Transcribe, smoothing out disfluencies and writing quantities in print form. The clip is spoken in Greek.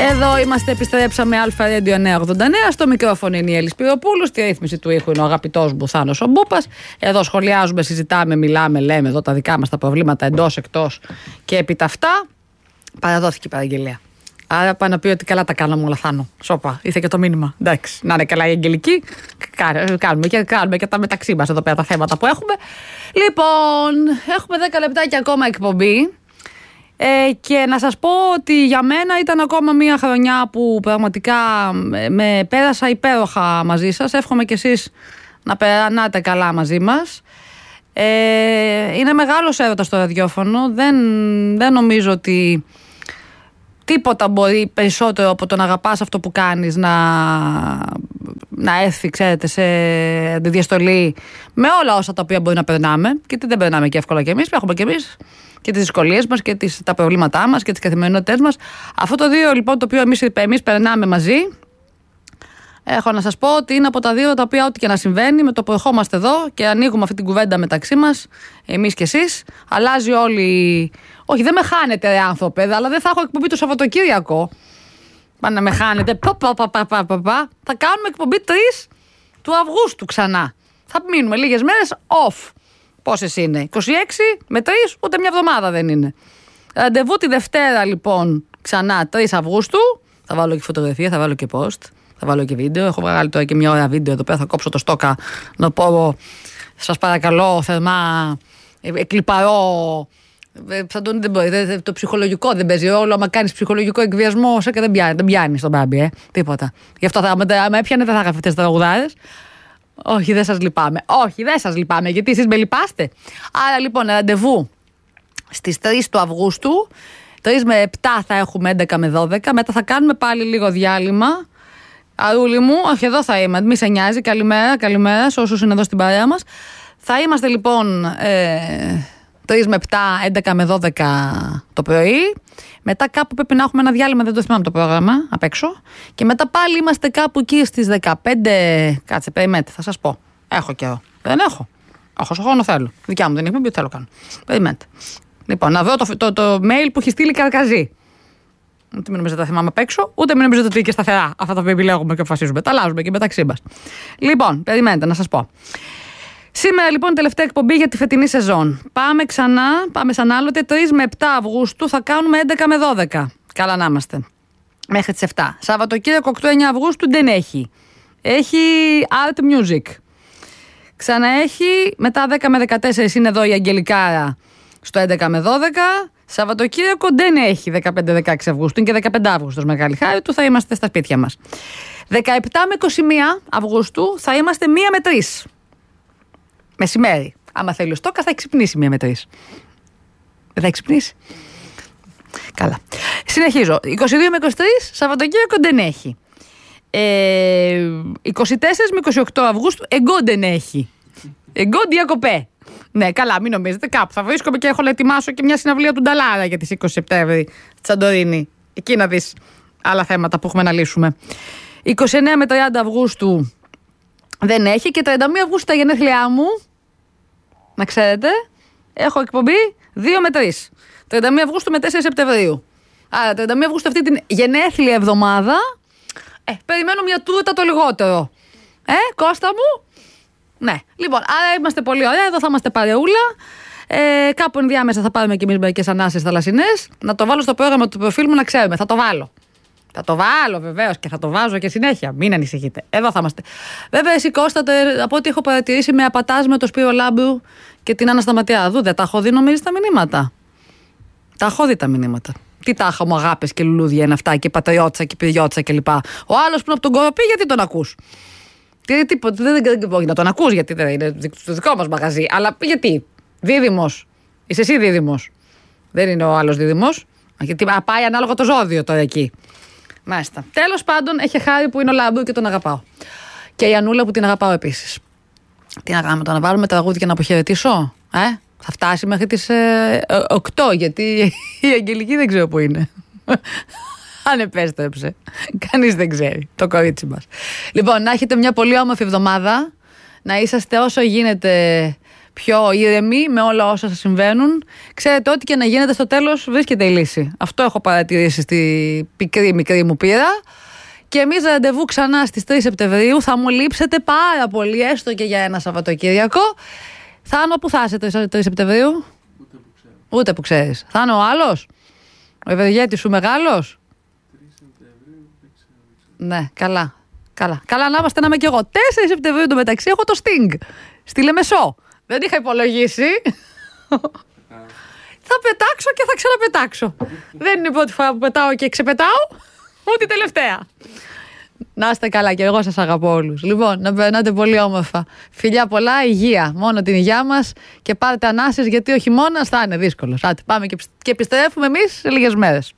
Εδώ είμαστε, επιστρέψαμε Αλφα Radio 989. Στο μικρόφωνο είναι η Έλλη Σπυροπούλου. Στη ρύθμιση του ήχου είναι ο αγαπητός μου Θάνος ο Μπούπας. Εδώ σχολιάζουμε, συζητάμε, μιλάμε, λέμε εδώ τα δικά μας τα προβλήματα εντός, εκτός και επί τα αυτά. Παραδόθηκε η παραγγελία. Άρα πάει να πει ότι καλά τα κάναμε όλα, Θάνο. Σόπα, ήρθε και το μήνυμα. Εντάξει, να είναι καλά η Αγγελική. Κάνουμε και τα μεταξύ μας εδώ πέρα τα θέματα που έχουμε. Λοιπόν, έχουμε 10 λεπτάκια ακόμα εκπομπή. Και να σας πω ότι για μένα ήταν ακόμα μια χρονιά που πραγματικά με πέρασα υπέροχα μαζί σας. Εύχομαι κι εσείς να περνάτε καλά μαζί μας. Είναι μεγάλος έρωτας στο ραδιόφωνο. Δεν νομίζω ότι τίποτα μπορεί περισσότερο από το να αγαπάς αυτό που κάνεις να έρθει, ξέρετε, σε διαστολή με όλα όσα τα οποία μπορεί να περνάμε. Γιατί δεν περνάμε και εύκολα κι εμείς. Έχουμε κι εμείς και τις δυσκολίες μας και τα προβλήματά μας και τις καθημερινότητές μας. Αυτό το δύο λοιπόν το οποίο εμείς περνάμε μαζί, έχω να σας πω ότι είναι από τα δύο τα οποία ό,τι και να συμβαίνει, με το που ερχόμαστε εδώ και ανοίγουμε αυτή την κουβέντα μεταξύ μας, εμείς και εσείς, αλλάζει όλη. Όχι, δεν με χάνετε, ρε άνθρωπε, αλλά δεν θα έχω εκπομπή το Σαββατοκύριακο. Πάνε να με χάνετε. Θα κάνουμε εκπομπή 3 του Αυγούστου ξανά. Θα μείνουμε λίγες μέρες off. Πόσες είναι, 26 με 3, ούτε μια εβδομάδα δεν είναι. Ραντεβού τη Δευτέρα λοιπόν, ξανά 3 Αυγούστου. Θα βάλω και φωτογραφία, θα βάλω και post, θα βάλω και βίντεο. Έχω βγάλει τώρα και μια ώρα βίντεο εδώ πέρα. Θα κόψω το στόκα να πω, σας παρακαλώ θερμά, εκλιπαρώ. Σαν δεν μπορεί, το ψυχολογικό δεν παίζει ρόλο. Άμα κάνεις ψυχολογικό εκβιασμό, και δεν πιάνει στον μπάμπι, τίποτα. Γι' αυτό άμα έπιανε, δεν θα είχα αυτές τις τραγουδάρες. Όχι, δεν σας λυπάμαι. Όχι, δεν σας λυπάμαι, γιατί εσείς με λυπάστε. Άρα λοιπόν, ραντεβού στις 3 του Αυγούστου, 3 με 7 θα έχουμε 11 με 12. Μετά θα κάνουμε πάλι λίγο διάλειμμα. Αρούλη μου, όχι, εδώ θα είμαι. Μη σε νοιάζει. Καλημέρα σε όσους είναι εδώ στην παρέα μας. Θα είμαστε λοιπόν 3 με 7, 11 με 12 το πρωί. Μετά κάπου πρέπει να έχουμε ένα διάλειμμα, δεν το θυμάμαι το πρόγραμμα απ' έξω. Και μετά πάλι είμαστε κάπου εκεί στις 15. Κάτσε, περιμένετε, θα σας πω. Έχω καιρό. Δεν έχω. Έχω όσο χρόνο θέλω. Δικιά μου δεν είναι, θέλω κάνω. Περιμένετε. Λοιπόν, να δω το mail που έχει στείλει Καρκαζή. Ούτε μην νομίζετε τα θυμάμαι απ' έξω, ούτε μην νομίζετε ότι είναι και σταθερά αυτά τα οποία επιλέγουμε και αποφασίζουμε. Τα αλλάζουμε και μεταξύ μας. Λοιπόν, περιμένετε να σας πω. Σήμερα λοιπόν η τελευταία εκπομπή για τη φετινή σεζόν. Πάμε σαν άλλοτε. 3 με 7 Αυγούστου θα κάνουμε 11 με 12. Καλά να είμαστε. Μέχρι τις 7. Σαββατοκύριακο 8-9 Αυγούστου δεν έχει. Έχει Art Music. Ξαναέχει μετά 10 με 14 είναι εδώ η Αγγελικάρα στο 11 με 12. Σαββατοκύριακο δεν έχει 15-16 Αυγούστου. Είναι και 15 Αυγούστος, μεγάλη χάρη του, θα είμαστε στα σπίτια μας. 17 με 21 Αυγούστου θα είμαστε 1 με 3. Μεσημέρι. Άμα θέλει ο Στόκας θα ξυπνήσει 1 με 3. Δεν θα ξυπνήσει. Καλά. Συνεχίζω. 22 με 23 Σαββατοκύριακο δεν έχει. 24 με 28 Αυγούστου εγκόν δεν έχει. Εγκόν διακοπέ. Ναι, καλά, μην νομίζετε. Κάπου θα βρίσκομαι και έχω να ετοιμάσω και μια συναυλία του Νταλάρα για τις 20 Σεπτέμβρη στη Σαντορίνη. Εκεί να δεις άλλα θέματα που έχουμε να λύσουμε. 29 με 30 Αυγούστου δεν έχει και 31 Αυγούστου τα γενέθλιά μου. Να ξέρετε, έχω εκπομπή 2 με 3. 31 Αυγούστου με 4 Σεπτεμβρίου. Άρα 31 Αυγούστου αυτή την γενέθλια εβδομάδα περιμένω μια τούρτα το λιγότερο. Κώστα μου. Ναι, λοιπόν, άρα είμαστε πολύ ωραία. Εδώ θα είμαστε παρεούλα. Κάπου ενδιάμεσα θα πάρουμε κι εμείς μερικές ανάσες θαλασσινές. Να το βάλω στο πρόγραμμα του προφίλ μου να ξέρουμε. Θα το βάλω. Θα το βάλω βεβαίως και θα το βάζω και συνέχεια. Μην ανησυχείτε. Εδώ θα είμαστε. Βέβαια, εσύ Κώστα, από ό,τι έχω παρατηρήσει, με απατάς με το Σπύρο Λάμπρου και την Άννα Σταματιάδου. Δεν τα έχω δει, νομίζεις, τα μηνύματα. Τα έχω δει τα μηνύματα. Τι τάχα μου αγάπες και λουλούδια είναι αυτά και πατριώτσα και πυριώτσα κλπ. Ο άλλος που είναι από τον Κοροπή, γιατί τον ακούς? Τίποτα, δεν να τον ακούς, γιατί δεν είναι το δικό μας μαγαζί. Αλλά γιατί? Δίδυμος. Είσαι εσύ δίδυμος. Δεν είναι ο άλλος δίδυμος. Γιατί πάει ανάλογα το ζώδιο τώρα εκεί. Μάλιστα. Τέλος πάντων, έχει χάρη που είναι ο Λάμπρου και τον αγαπάω. Και η Ανούλα που την αγαπάω επίσης. Τι να κάνουμε, να βάλουμε τραγούδι και να αποχαιρετήσω? Θα φτάσει μέχρι τις 8, γιατί η Αγγελική δεν ξέρω που είναι. Αν επέστρεψε. Κανείς δεν ξέρει. Το κορίτσι μας. Λοιπόν, να έχετε μια πολύ όμορφη εβδομάδα. Να είσαστε όσο γίνεται πιο ήρεμοι με όλα όσα σας συμβαίνουν. Ξέρετε, ό,τι και να γίνεται στο τέλος βρίσκεται η λύση. Αυτό έχω παρατηρήσει στη μικρή μου πείρα. Και εμείς ραντεβού ξανά στις 3 Σεπτεμβρίου. Θα μου λείψετε πάρα πολύ, έστω και για ένα Σαββατοκύριακο. Θάνο, πού θα είσαι 3 Σεπτεμβρίου? Ούτε που ξέρεις. Θα είναι ο άλλος, ο ευεργέτης σου μεγάλος. 3 Σεπτεμβρίου, δεν ξέρω. Ναι, καλά. Καλά να είμαστε, να είμαι κι εγώ. 4 Σεπτεμβρίου το μεταξύ έχω το Sting στη Λεμεσό. Δεν είχα υπολογίσει. Θα πετάξω και θα ξαναπετάξω. Δεν είναι η πρώτη φορά που πετάω και ξεπετάω, ούτε η τελευταία. Να είστε καλά και εγώ σας αγαπώ όλους. Λοιπόν, να περνάτε πολύ όμορφα. Φιλιά πολλά, υγεία. Μόνο την υγεία μας και πάρτε ανάσες, γιατί ο χειμώνας θα είναι δύσκολος. Άτε, πάμε και επιστρέφουμε εμείς σε λίγες μέρες.